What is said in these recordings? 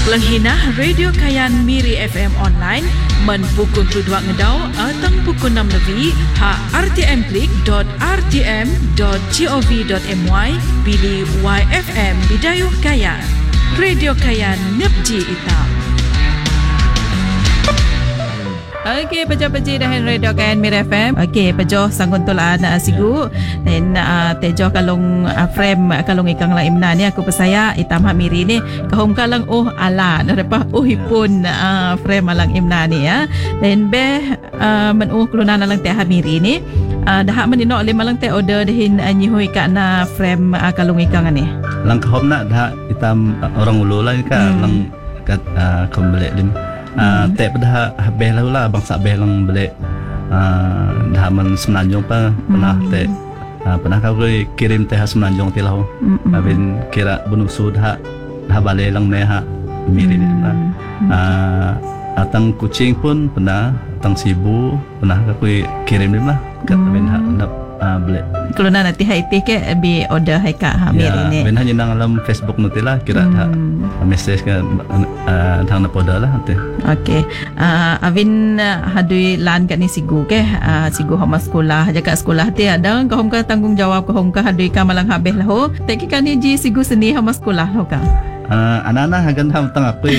Lenghinah Radio Kayan Miri FM online men pukul 2 ngedau atau pukul 6 lebih ha rtmklik.rtm.gov.my pilih YFM Bidayuh Kayan. Radio Kayan Nepji Itam. Okey, pejo-peji dahin Radio Kayan Mir FM. Okey, pejo sanggun tolaan sigu. Dan tejo kalong frame kalong ikang lang imna ni aku pesaya itam ha miri ni. Kahum kalang ala narepah hipun frame alang imna ni ya. Dan be men klunan alang teh ha miri ni. Dah menino lima lang teh order dahin nyihui ka na frame kalong ikang ni. Lang kahom na dah itam orang ulu lah ka lang kat kembali lim. Teh pada habis lah bangsa habis lang balik dah man semenanjung pa pernah teh pernah kau kirim teh semenanjung tilau abin kira bunusu dah balik lang neha miri ni lah atang kucing pun pernah atang sibu pernah kau kirim ni lah kat abin nak balik kalau nanti hai teh ke bi order hai ka ha miri ni ben hanya nang dalam Facebook nanti lah kira dah message ke thang na poda lah nanti. Okey. Avin hadui lan kat ni sigu ke sigu homa sekolah jaga sekolah ti ada kau hom ka tanggungjawab kau hom ka hadui ka malang habis lah ho tek kan ni ji sigu seni homa sekolah ho ka. Anak-anak hagan ham tang aku.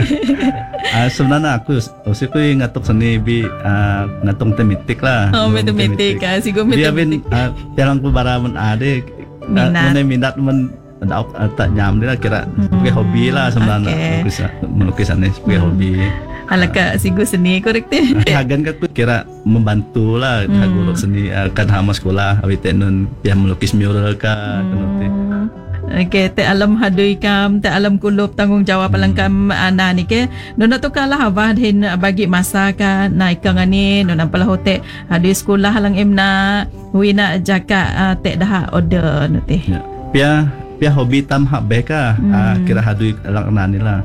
Sebenarnya aku usiku ngatuk seni bi ngatung tematik lah. Oh, matematik sigu matematik. Dia bin jalan kubaraman ade minat men tak nyam dia kira sebagai hobi lah sebenarnya melukisan ni sebagai hobi. Alaka sigu seni korek teh. Hagan ka kira membantu lah guru seni kan hama sekolah awit nun yang melukis mural ka kanute. Okey, te alam hadui kam, te alam kulub tanggungjawab alang kam ana ni ke. Nona tu kalah abah hin bagi masa ka naik kang ani nona pala hote hadui sekolah alang imna wina jaka te dah order nanti. Pia hobi tam hak beka kira hadui alang ana ni lah.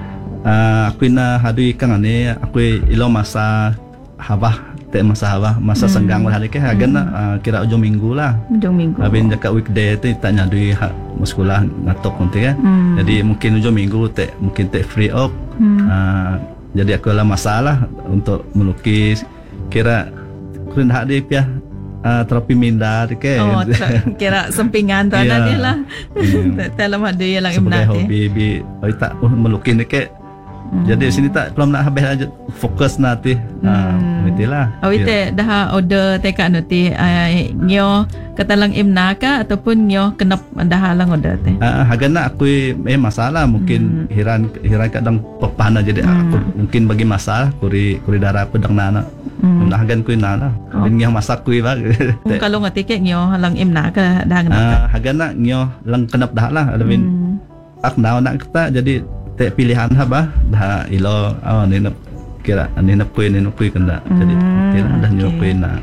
Aku na hadui kang ani aku ilo masa habah te masa senggang lah hari ke hagan kira ujung minggu lah. Ujung minggu. Abin jaka weekday tu tak nyadui hak sekolah ngatok nanti kan. Jadi mungkin ujung minggu mungkin free off. Jadi aku lah masalah untuk melukis. Kira kurin hak dia pia terapi minda ke. Oh, kira sampingan tu ada dia lah. Dalam hak dia lang imna. Sebagai hobi bi tak melukis ni ke. Jadi sini tak belum nak habis aja fokus nanti. Itulah. Awite dah order teka nanti nyo katalang imna ka ataupun nyo kenap dah lang order teh. Hagana aku masalah mungkin hiran kadang pepana jadi aku mungkin bagi masalah kuri darah pedang nana. Hagan ku nana. Nyo masak ku ba. Kalau ngati ke nyo lang imna ka dah kenap. Hagana nyo lang kenap dah lah. Alvin ak nak kita jadi pilihan haba dah ilo ni nak kira ni nak kui kena jadi tidak dah nyokui na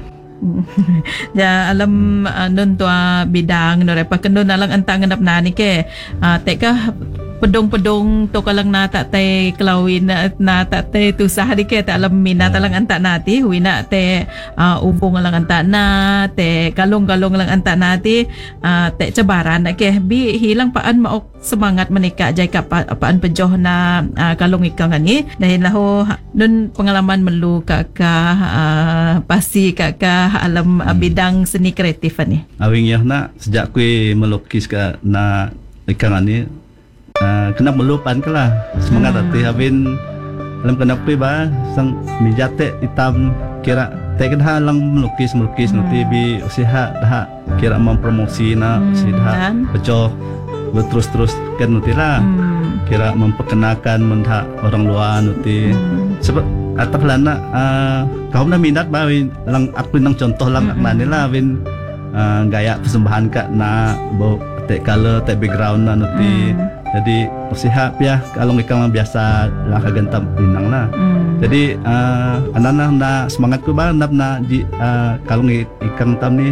ja alam nun tua bidang no repa kendon alang antang ngendap na ni ke teka pedong-pedong to kalang na tak te kelawin na tak te tusah di ke tak alam minat alang antak nati wina te ubong alang antak na te kalong-kalong alang antak nati te cabaran ke bi hilang paan maok semangat menikah jai ka apaan pejoh na kalong ikang ni dahil lahu nun pengalaman melu kakak pasti kakak alam bidang seni kreatif ni awing yah na sejak ku melukis ka na ikang ni kena melupan ke lah semangat hati habin dalam kena kui ba sang mijate hitam kira tak kena lang melukis nanti bi usaha dah kira mempromosi na usaha pecoh berterus kan nanti lah kira memperkenalkan mentah orang luar nanti sebab atap lana kau na minat ba lang aku nang contoh lang nani lah bin gaya persembahan kak na bo tek color tek background na nanti jadi usaha pia kalau ikang biasa lah kagentam pinang lah. Jadi anak-anak na semangat ku ba na kalau ikang tam ni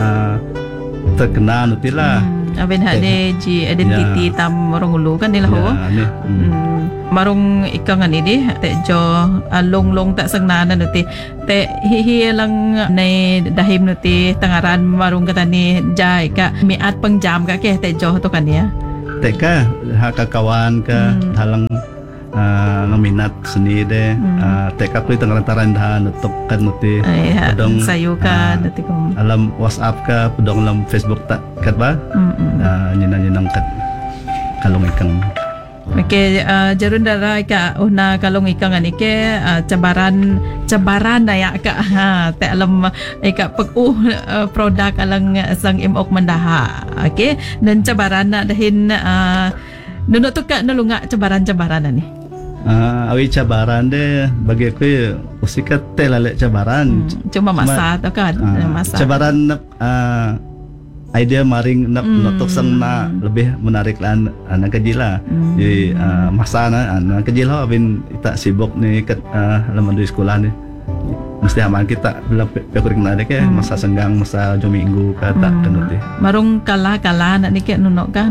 terkenal nanti lah. Abin hade ji identity tam orang ulu kan ni lah ho. Marung ikang ni di te jo long tak sengnana nanti te hi lang nei dahim nanti tangaran marung kata ni jai ka miat pengjam ka ke te jo to kan ya. Teka hak kawan ke halang ngaminat seni deh. Teka aku itu ngelantaran dah nutuk kan nuti. Ay, Pedong, sayo ka dati ko. alam WhatsApp ka, pedong alam Facebook tak kat ba? Nyinang kat kalong ikang. Okay, jarun darai ka una kalong ikang ani ke cabaran daya ka te alam ika pag produk alang sang imok mandaha. Okay, dan cabaran na dahin nunut tu ka nulunga cabaran ani. Awi cabaran deh bagi aku usikat lale cabaran. Cuma masa tu kan masa. Cabaran idea maring notok sang na lebih menarik lah anak kecil lah. Jadi masa anak kecil lah abin kita sibuk ni kat laman di sekolah ni. Mesti aman kita bila pekuring na ke masa senggang masa jom minggu kata kenuti. Marung kala nak ni ke nunok ka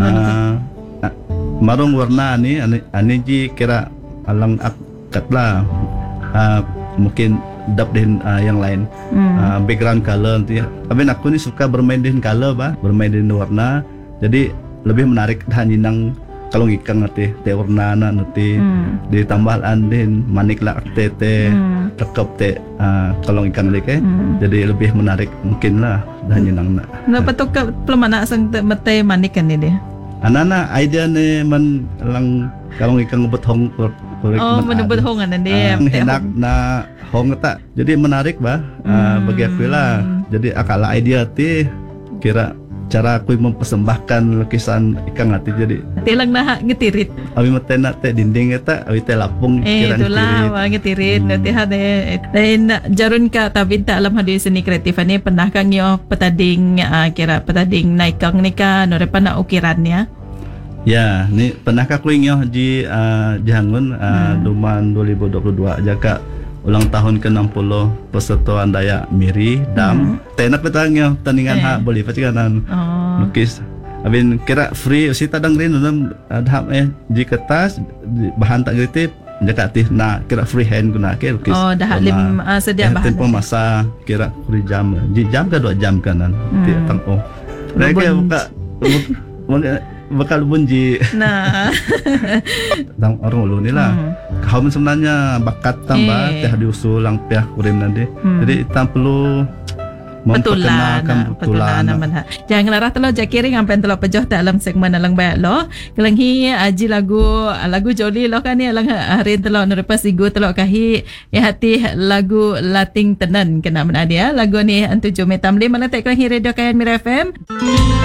marung warna ni ani ji kira alang akat lah mungkin dap din yang lain background color nanti. Abin aku ni suka bermain dengan color bermain dengan warna. Jadi lebih menarik dah nyinang kalong ikang nanti te warna na nanti ditambah andin manik lah te tekap te kalong ikang leke. Jadi lebih menarik mungkin lah dah nyinang na. Napa tu ka pelamana sang mate manik kan ni dia. Anana idea ni man lang kalong ikang bethong menebut hongan dia. Enak na hong tak. Jadi menarik bagi aku lah. Jadi akal idea ti kira cara aku mempersembahkan lukisan ikan hati jadi. Tilang nah ngetirit. Abi mate nak te dinding eta, abi te lapung kira itulah ngetirit. Nanti hade. Dan jarun ka tabin ta alam hadi seni kreatif ni pernah kang yo petading kira petading naikang ni ka norepa na ukirannya. Ya, ni pernahkah aku ingin di Jahangun Duman 2022 jaga ulang tahun ke-60 Persatuan Dayak Miri Dam. Tenak petangnya tandingan boleh pacikanan lukis. Abin kira free si tadang rin dalam adham di kertas bahan tak kreatif jaga tih na kira free hand guna ke lukis. Oh, dah lim sedia bahan. Tempo masa kira 3 jam. Jam ke 2 jam kanan. Ti tang Mereka bakal bunji. Nah, tang orang ulu ni lah. Kau sebenarnya bakat tambah teh diusul lang pihak kurim nanti. Jadi kita perlu memperkenalkan betulan. Jangan larah telo jakiring ampen telo pejoh ta alam segmen alang bayak lo. Kelang hi aji lagu joli lo kan ni alang hari telo nerepas igu telo kahi ya hati lagu lating tenan kena men adia. Lagu ni antu jome tamli mana tek kelang hi radio KN Mira FM.